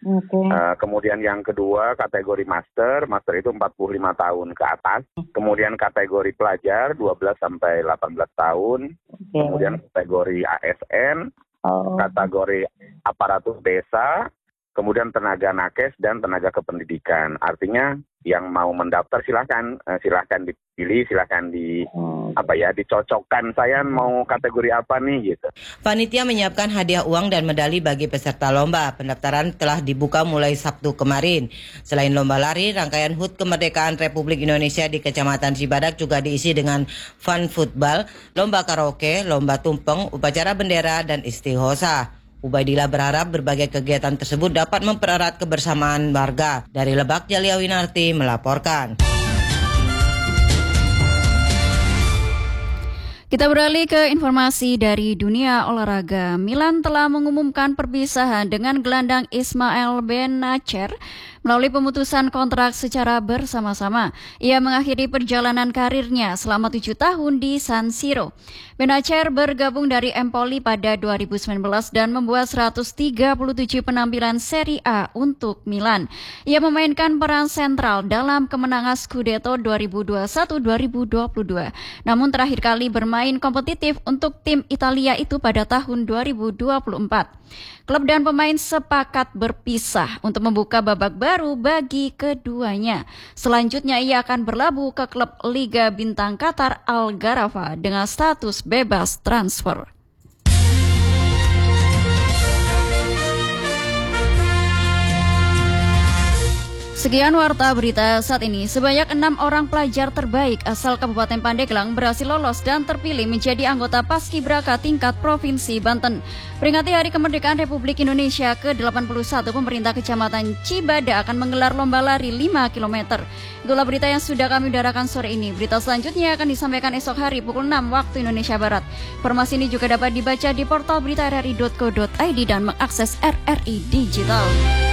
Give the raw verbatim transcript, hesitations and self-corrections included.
Oke. Uh, kemudian yang kedua kategori master, master itu empat puluh lima tahun ke atas. Kemudian kategori pelajar dua belas sampai delapan belas tahun. Oke. Kemudian kategori A S N, Oh. kategori aparatur desa, kemudian tenaga nakes dan tenaga kependidikan. Artinya yang mau mendaftar silakan, uh, silakan dipilih, silakan di Oh. apa ya dicocokkan. Saya mau kategori apa nih gitu. Panitia menyiapkan hadiah uang dan medali bagi peserta lomba. Pendaftaran telah dibuka mulai Sabtu kemarin. Selain lomba lari, rangkaian H U T Kemerdekaan Republik Indonesia di Kecamatan Cibadak juga diisi dengan fun football, lomba karaoke, lomba tumpeng, upacara bendera, dan istighosa. Ubaidillah berharap berbagai kegiatan tersebut dapat mempererat kebersamaan warga. Dari Lebak, Jalia Winarti melaporkan. Kita beralih ke informasi dari dunia olahraga. Milan telah mengumumkan perpisahan dengan gelandang Ismail Benacer melalui pemutusan kontrak secara bersama-sama. Ia mengakhiri perjalanan karirnya selama tujuh tahun di San Siro. Benacer bergabung dari Empoli pada dua ribu sembilan belas dan membuat seratus tiga puluh tujuh penampilan Serie A untuk Milan. Ia memainkan peran sentral dalam kemenangan Scudetto dua ribu dua puluh satu dua ribu dua puluh dua. Namun terakhir kali bermain kompetitif untuk tim Italia itu pada tahun dua ribu dua puluh empat. Klub dan pemain sepakat berpisah untuk membuka babak baru bagi keduanya. Selanjutnya ia akan berlabuh ke klub Liga Bintang Qatar Al Gharafa dengan status bebas transfer. Sekian warta berita saat ini. Sebanyak enam orang pelajar terbaik asal Kabupaten Pandeglang berhasil lolos dan terpilih menjadi anggota Paskibraka tingkat Provinsi Banten. Peringati Hari Kemerdekaan Republik Indonesia ke delapan puluh satu, pemerintah Kecamatan Cibadak akan menggelar lomba lari lima kilometer. Itulah berita yang sudah kami udarakan sore ini. Berita selanjutnya akan disampaikan esok hari pukul enam waktu Indonesia Barat. Informasi ini juga dapat dibaca di portal berita r r i dot co dot i d dan mengakses R R I Digital.